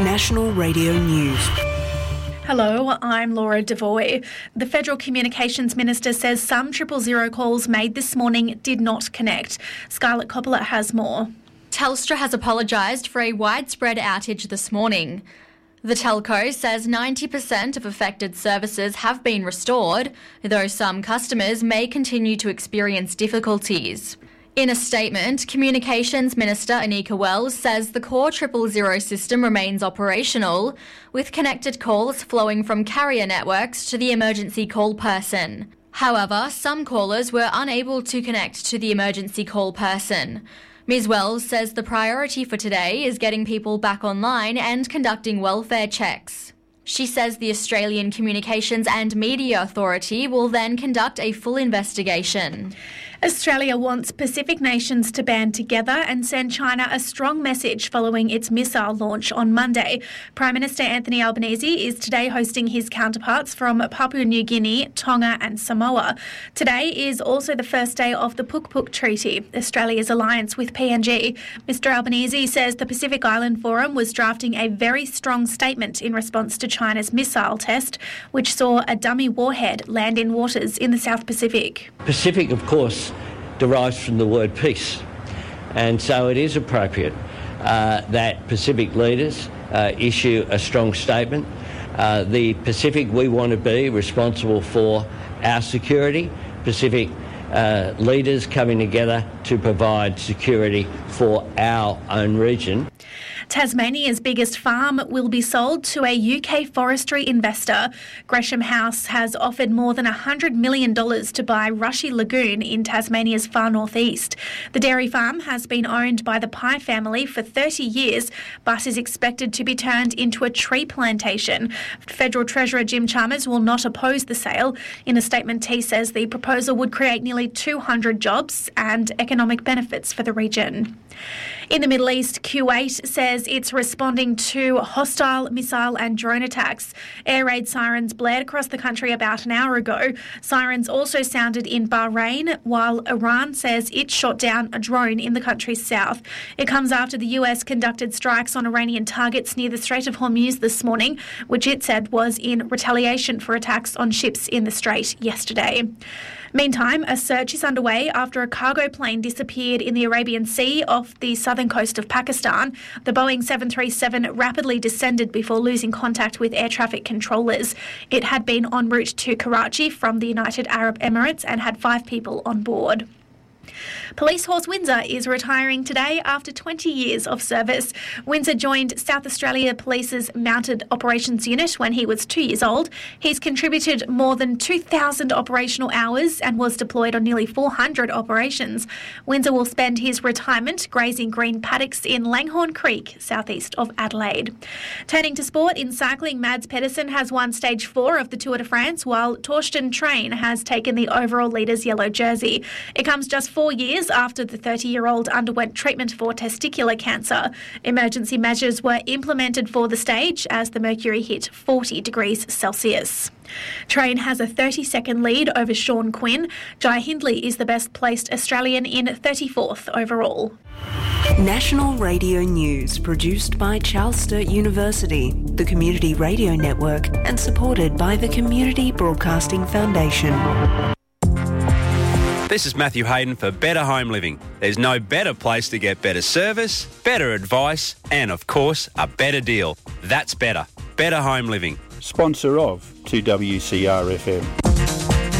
National Radio News. Hello, I'm Laura Devoy. The Federal Communications Minister says some 000 calls made this morning did not connect. Scarlett Coppola has more. Telstra has apologised for a widespread outage this morning. The telco says 90% of affected services have been restored, though some customers may continue to experience difficulties. In a statement, Communications Minister Anika Wells says the core 000 system remains operational, with connected calls flowing from carrier networks to the emergency call person. However, some callers were unable to connect to the emergency call person. Ms Wells says the priority for today is getting people back online and conducting welfare checks. She says the Australian Communications and Media Authority will then conduct a full investigation. Australia wants Pacific nations to band together and send China a strong message following its missile launch on Monday. Prime Minister Anthony Albanese is today hosting his counterparts from Papua New Guinea, Tonga and Samoa. Today is also the first day of the Puk Puk Treaty, Australia's alliance with PNG. Mr Albanese says the Pacific Island Forum was drafting a very strong statement in response to China's missile test, which saw a dummy warhead land in waters in the South Pacific. Pacific, of course, derives from the word peace, and so it is appropriate that Pacific leaders issue a strong statement. The Pacific we want to be responsible for our security. Pacific leaders coming together to provide security for our own region. Tasmania's biggest farm will be sold to a UK forestry investor. Gresham House has offered more than $100 million to buy Rushy Lagoon in Tasmania's far northeast. The dairy farm has been owned by the Pye family for 30 years, but is expected to be turned into a tree plantation. Federal Treasurer Jim Chalmers will not oppose the sale. In a statement, he says the proposal would create nearly 200 jobs and economic benefits for the region. In the Middle East, Kuwait says it's responding to hostile missile and drone attacks. Air raid sirens blared across the country about an hour ago. Sirens also sounded in Bahrain, while Iran says it shot down a drone in the country's south. It comes after the US conducted strikes on Iranian targets near the Strait of Hormuz this morning, which it said was in retaliation for attacks on ships in the strait yesterday. Meantime, a search is underway after a cargo plane disappeared in the Arabian Sea off the southern coast of Pakistan. The Boeing 737 rapidly descended before losing contact with air traffic controllers. It had been en route to Karachi from the United Arab Emirates and had 5 people on board. Police Horse Windsor is retiring today after 20 years of service. Windsor joined South Australia Police's Mounted Operations Unit when he was 2 years old. He's contributed more than 2,000 operational hours and was deployed on nearly 400 operations. Windsor will spend his retirement grazing green paddocks in Langhorne Creek, southeast of Adelaide. Turning to sport, in cycling, Mads Pedersen has won Stage 4 of the Tour de France, while Torsten Train has taken the overall leader's yellow jersey. It comes just 4 years after the 30-year-old underwent treatment for testicular cancer. Emergency measures were implemented for the stage as the mercury hit 40 degrees Celsius. Train has a 30-second lead over Sean Quinn. Jai Hindley is the best-placed Australian in 34th overall. National Radio News, produced by Charles Sturt University, the Community Radio Network, and supported by the Community Broadcasting Foundation. This is Matthew Hayden for Better Home Living. There's no better place to get better service, better advice, and of course, a better deal. That's better. Better Home Living. Sponsor of 2WCR FM.